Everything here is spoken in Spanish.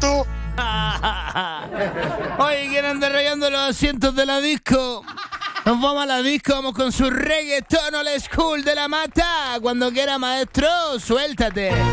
tú. Oye, ¿quién anda rayando los asientos de la disco? Nos vamos a la disco, vamos con su reggaetón old school de la mata. Cuando quiera, maestro, suéltate.